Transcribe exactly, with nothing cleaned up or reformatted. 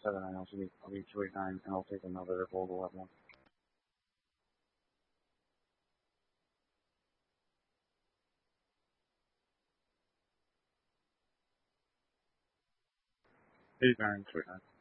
seven nine, I'll be, I'll be two eight nine, and I'll take another hold eleven. eight nine, two eight nine.